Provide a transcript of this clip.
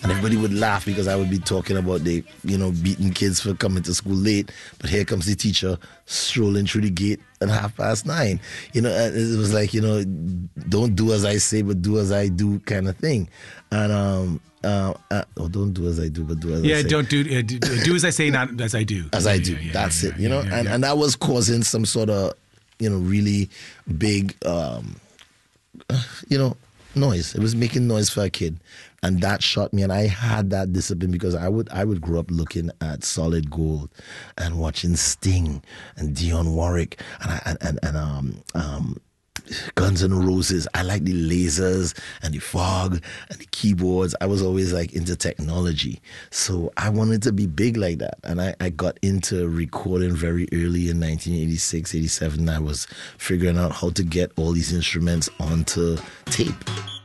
and everybody would laugh because I would be talking about the, beating kids for coming to school late. But here comes the teacher strolling through the gate at 9:30. And it was like, don't do as I say, but do as I do kind of thing. And don't do as I do, but do as I say. Yeah, don't do as I say, not as I do. As I do. That's it. And that was causing some sort of, really big, noise. It was making noise for a kid, and that shot me. And I had that discipline because I would grow up looking at Solid Gold and watching Sting and Dionne Warwick and Guns N' Roses. I like the lasers and the fog and the keyboards. I was always like into technology. So I wanted to be big like that. And I got into recording very early in 1986, 87. I was figuring out how to get all these instruments onto tape.